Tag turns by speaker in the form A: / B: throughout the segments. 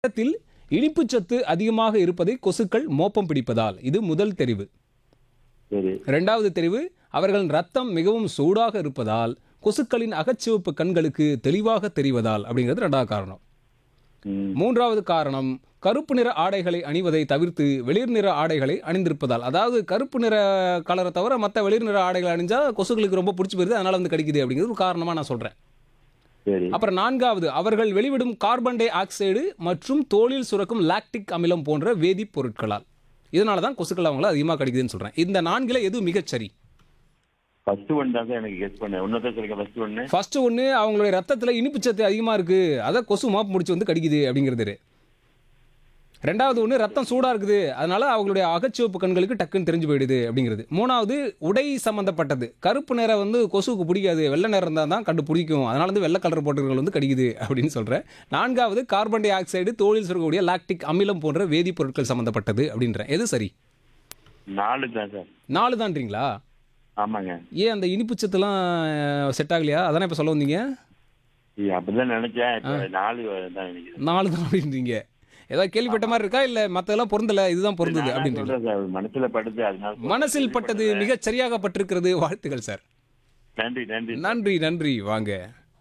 A: ரத்தத்தில் இனிப்புச்சத்து அதிகமாக இருப்பதை கொசுக்கள் மோப்பம் பிடிப்பதால். இது முதல் தெரிவு.
B: சரி.
A: 2வது தெரிவு, அவர்களின் ரத்தம் மிகவும் சூடாக இருப்பதால் கொசுக்களின் அகச்சிவப்பு கண்களுக்கு தெளிவாக தெரிவதால் அப்படிங்கிறது 2வது காரணம்.
B: ம்.
A: 3வது காரணம், கருப்பு நிற ஆடைகளை அணிவதை தவிர்த்து வெளிர் நிற ஆடைகளை அணிந்திருப்பதால். அதாவது கருப்பு நிற கலரை தவிர மற்ற வெளிர் நிற ஆடைகளை அணிஞ்சா கொசுக்களுக்கு ரொம்ப பிடிச்சி போயிருது, அதனால வந்து கடிக்குது அப்படிங்கிறது ஒரு காரணமா நான் சொல்றேன்.
B: சரி.
A: அப்புறம் 4வது, அவர்கள் வெளிவிடும் கார்பன் டை ஆக்சைடு மற்றும் தோலில் சுரக்கும் லாக்டிக் அமிலம் போன்ற வேதிப்பொருட்களால். இதனால தான் கொசுக்கள் அவங்கள அதிகமாக கடிக்குதுன்னு சொல்றேன். இந்த 4ல எது மிகச்சரி?
B: ஃபர்ஸ்ட் ஒன் தான் சார் எனக்கு கெஸ் பண்ணேன். இன்னொருத்தர் சொல்லுங்க ஃபர்ஸ்ட் ஒன்னு.
A: ஃபர்ஸ்ட் ஒன்று, அவங்களுடைய ரத்தத்தில் இனிப்புச்சத்து அதிகமாக இருக்கு, அதை கொசு மாப்பு முடிச்சு வந்து கடிக்குது அப்படிங்கிறது. 2வது ஒன்று, ரத்தம் சூடாக இருக்குது, அதனால அவங்களுடைய அகச்சிவப்பு கண்களுக்கு டக்குன்னு தெரிஞ்சு போயிடுது அப்படிங்கிறது. 3வது உடை சம்பந்தப்பட்டது. கருப்பு நிறம் வந்து கொசுவுக்கு பிடிக்காது, வெள்ளை நிறம் இருந்தால் தான் கண்டு பிடிக்கும், அதனால வந்து வெள்ளை கலர் போட்டவர்கள் வந்து கடிக்குது அப்படின்னு சொல்கிறேன். 4வது கார்பன் டை ஆக்சைடு, தோலில் சுரக்கக்கூடிய லாக்டிக் அமிலம் போன்ற வேதிப்பொருட்கள் சம்பந்தப்பட்டது அப்படின்றேன். எது சரி?
B: 4 தான் சார்.
A: 4 தான்றீங்களா?
B: ஆமாங்க.
A: ஏன் அந்த இனிப்புச்சத்துலாம் செட் ஆகலையா? அதானே இப்போ சொல்ல வந்தீங்க?
B: அப்படிதான் நினைச்சேன். இப்ப 4 தான் நினைக்கிறேன்.
A: 4 தான் அப்படின்றீங்க. ஏதாவது கேள்விப்பட்ட மாதிரி இருக்கா, இல்ல மத்ததெல்லாம் பொருந்தல இதுதான் பொருந்தது
B: நான்
A: அப்படின்றீங்க?
B: சொல்றேன் சார், மனசுல படுது அதனால சொல்றேன்.
A: மனசில் பட்டது மிகச் சரியாக பட்டிருக்கிறது. வாழ்த்துக்கள் சார்.
B: நன்றி நன்றி.
A: நன்றி நன்றி. வாங்க.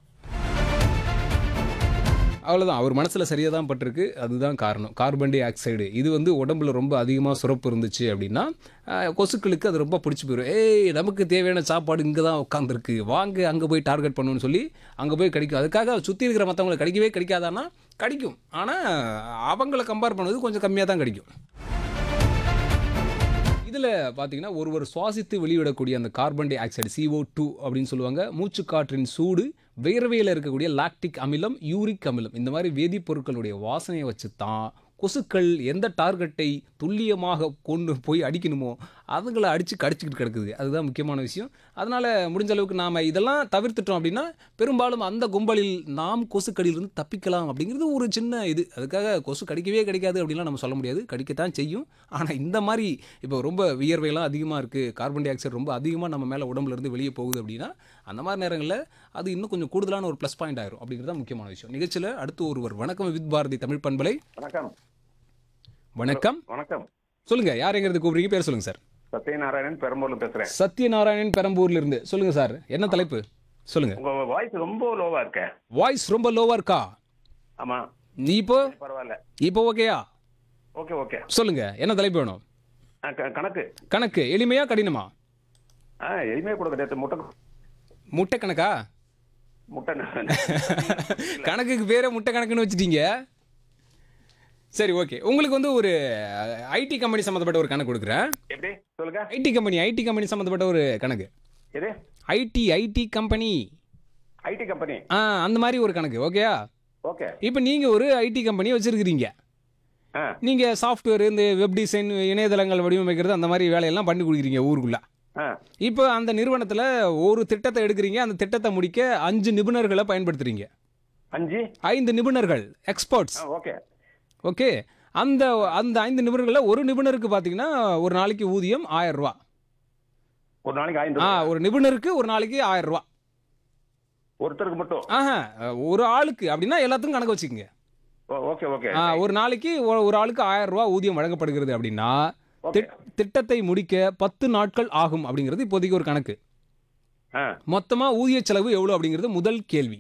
A: அவ்வளவுதான், அவர் மனசுல சரியா தான் பட்டிருக்கு, அதுதான் காரணம். கார்பன் டை ஆக்சைடு இது வந்து உடம்புல ரொம்ப அதிகமாக சுரப்பு இருந்துச்சு அப்படின்னா கொசுக்களுக்கு அது ரொம்ப பிடிச்சி போயிடும். ஏய், நமக்கு தேவையான சாப்பாடு இங்கே தான் உட்காந்துருக்கு, வாங்க அங்கே போய் டார்கெட் பண்ணணும்னு சொல்லி அங்கே போய் கடிக்கும். அதுக்காக சுற்றி இருக்கிற மற்றவங்களை கடிக்கவே கடிக்காதானா? கடிக்கும். ஆனால் அவங்கள கம்பேர் பண்ணுவது கொஞ்சம் கம்மியாக தான் கடிக்கும். இதில் பார்த்தீங்கன்னா ஒருவர் சுவாசித்து வெளியிடக்கூடிய அந்த கார்பன் டை ஆக்சைடு CO2 அப்படின்னு சொல்லுவாங்க, மூச்சுக்காற்றின் சூடு, வியர்வையில் இருக்கக்கூடிய லாக்டிக் அமிலம், யூரிக் அமிலம், இந்த மாதிரி வேதிப்பொருட்களுடைய வாசனையை வச்சு தான் கொசுக்கள் எந்த டார்கெட்டை துல்லியமாக கொண்டு போய் அடிக்கணுமோ அதுங்களை அடித்து கடிச்சிக்கிட்டு கிடக்குது. அதுதான் முக்கியமான விஷயம். அதனால் முடிஞ்ச அளவுக்கு நாம் இதெல்லாம் தவிர்த்துட்டோம் அப்படின்னா பெரும்பாலும் அந்த கும்பலில் நாம் கொசுக்கடியிலிருந்து தப்பிக்கலாம் அப்படிங்கிறது ஒரு சின்ன இது. அதுக்காக கொசு கடிக்கவே கிடைக்காது அப்படின்லாம் நம்ம சொல்ல முடியாது, கடிக்கத்தான் செய்யும். ஆனால் இந்த மாதிரி இப்போ ரொம்ப வியர்வையெல்லாம் அதிகமாக இருக்குது, கார்பன் டை ஆக்சைடு ரொம்ப அதிகமாக நம்ம மேலே உடம்புலேருந்து வெளியே போகுது அப்படின்னா அந்த மாதிரி நேரங்களில் அது இன்னும் கொஞ்சம் கூடுதலான ஒரு ப்ளஸ் பாயிண்ட் ஆயிரும் அப்படிங்கிறது தான் முக்கியமான விஷயம். நிகழ்ச்சியில் அடுத்து ஒருவர். வணக்கம் வித் பாரதி தமிழ் பண்பலை.
C: வணக்கம்.
A: வணக்கம்.
C: வணக்கம்.
A: சொல்லுங்க, யார் எங்கிறது கூப்பிடுறீங்க? பேர் சொல்லுங்க சார்.
C: சத்யநாராயணன் பெரம்பூர்ல பேசுறேன்.
A: சத்யநாராயணன் பெரம்பூர்ல இருந்து. சொல்லுங்க சார், என்ன தலைப்பு? சொல்லுங்க.
C: உங்க வாய்ஸ் ரொம்ப லோவா இருக்க.
A: வாய்ஸ் ரொம்ப லோவா இருக்கா?
C: ஆமா.
A: நீ இப்போ
C: பரவாயில்ல.
A: இப்போ ஓகேயா?
C: Okay okay.
A: சொல்லுங்க, என்ன தலைப்பு வேணும்?
C: கணக்கு.
A: கணக்கு எளிமையா கடினமா?
C: எளிமையா கொடுக்க. நேற்று
A: முட்டை கணக்கா?
C: முட்டை
A: கணக்குக்கு பேரே முட்டை கணக்குன்னு வச்சுட்டீங்க. சரி, ஓகே. உங்களுக்கு வந்து ஒரு ஐடி கம்பெனி சம்மந்தப்பட்ட ஒரு கணக்கு கொடுக்குறேன்.
C: எப்படி சொல்லுங்க?
A: ஐடி கம்பெனி சம்மந்தப்பட்ட ஒரு கணக்கு.
C: எது?
A: IT company.
C: IT company.
A: அந்த மாதிரி ஒரு கணக்கு. ஓகேயா?
C: ஓகே.
A: இப்போ நீங்க ஒரு ஐடி கம்பெனி வச்சிருக்கிறீங்க.
C: ஆ.
A: நீங்க சாஃப்ட்வேர், இந்த வெப் டிசைன், இணையதளங்கள் வடிவமைக்கிறது, அந்த மாதிரி வேலையெல்லாம் பண்ணி கொடுக்குறீங்க ஊருக்குள்ள. இப்போ அந்த நிறுவனத்தில் ஒரு திட்டத்தை எடுக்கிறீங்க, அந்த திட்டத்தை முடிக்க 5 நிபுணர்களை பயன்படுத்துறீங்க. 5 நிபுணர்கள், எக்ஸ்பர்ட்ஸ்.
C: Okay
A: okay. அந்த அந்த 5 நிபுணர்களில் ஒரு நிபுணருக்கு பார்த்தீங்கன்னா ஒரு நாளைக்கு ஊதியம் 1000 ரூபா.
C: ஒரு நாளைக்கு 1000.
A: ஒரு நிபுணருக்கு ஒரு நாளைக்கு 1000 ரூபா.
C: ஒருத்தருக்கு மட்டும்?
A: ஒரு ஆளுக்கு அப்படின்னா எல்லாத்துக்கும் கணக்கு வச்சுக்கோங்க.
C: Okay okay.
A: ஒரு நாளைக்கு ஒரு ஆளுக்கு 1000 ரூபா ஊதியம் வழங்கப்படுகிறது அப்படின்னா திட்டத்தை முடிக்க 10 நாட்கள் ஆகும் அப்படிங்கிறது இப்போதைக்கு ஒரு கணக்கு. மொத்தமா ஊதிய செலவு எவ்வளவு அப்படிங்கிறது முதல் கேள்வி.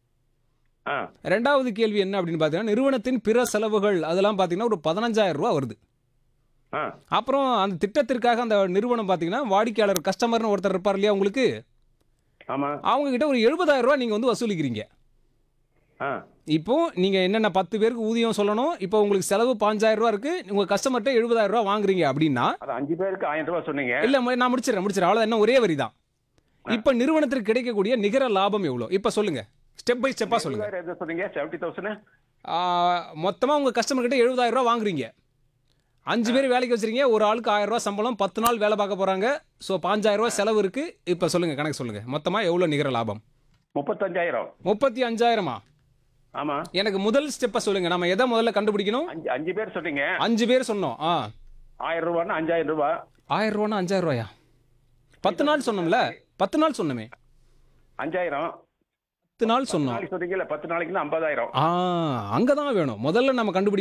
A: 2வது கேள்வி என்ன அப்படின்னு பார்த்தீங்கன்னா, நிறுவனத்தின் பிற செலவுகள் அதெல்லாம் பார்த்தீங்கன்னா ஒரு 15000 ரூபா வருது. அப்புறம் அந்த திட்டத்திற்காக அந்த நிறுவனம் பார்த்தீங்கன்னா வாடிக்கையாளர், கஸ்டமர்னு ஒருத்தர் இருப்பார் இல்லையா உங்களுக்கு, அவங்க கிட்ட ஒரு 70000 ரூபா நீங்க வந்து வசூலிக்கிறீங்க. இப்போ நீங்க என்னென்ன 10 பேருக்கு ஊதியம் சொல்லணும், இப்போ உங்களுக்கு செலவு 5000 ரூபா இருக்கு, உங்க கஸ்டமர்கிட்ட 70000 ரூபா வாங்குறீங்க அப்படின்னா
C: 5 பேருக்கு 1000 ரூபா சொன்னீங்க.
A: இல்ல, நான் முடிச்சிடறேன் அவ்வளவு, என்ன ஒரே வரி தான். இப்ப நிறுவனத்திற்கு கிடைக்கக்கூடிய நிகர லாபம் எவ்வளவு? இப்ப சொல்லுங்க, ஸ்டெப் பை ஸ்டெப்பா சொல்லுங்க.
C: 70,000.
A: மொத்தமா உங்க கஸ்டமர் கிட்ட 70000 ரூபா வாங்குறீங்க, 5 பேர் வேலைக்கு வச்சிருக்கீங்க, ஒரு ஆளுக்கு 1000 ரூபா சம்பளம், 10 நாள் வேலை பார்க்க போறாங்க, ஸோ 5000 ரூபா செலவு இருக்கு. இப்ப சொல்லுங்க, கணக்கு சொல்லுங்க, மொத்தமா எவ்வளவு நிகர லாபம்?
C: 35,000.
A: 35,000?
C: ஆமா.
A: எனக்கு முதல் ஸ்டெப்பை சொல்லுங்க, நம்ம எதை முதல்ல கண்டுபிடிக்கணும்?
C: 5 பேர் சொன்னீங்க.
A: 5 பேர் சொன்னோம்.
C: 1000 ரூபான்னா 5000 ரூபா.
A: 1000 ரூபான்னா 5000 ரூபாயா? 10 நாள் சொன்னோம்ல, 10 நாள் சொன்னமே.
C: 5000.
A: 10 நாள் சொன்னோம்.
C: 10 நாளைக்கு சொன்னீங்கல்ல, 10 நாளைக்குன்னா 50,000.
A: அங்கதான் வேணும் முதல்ல நம்ம கண்டுபிடிக்க